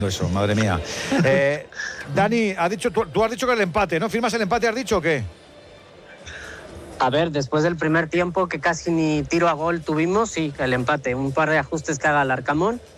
Eso, madre mía. Dani, tú has dicho que el empate, ¿no? ¿Firmas el empate, has dicho o qué? A ver, después del primer tiempo que casi ni tiro a gol tuvimos, sí, el empate. Un par de ajustes que haga el Arcamón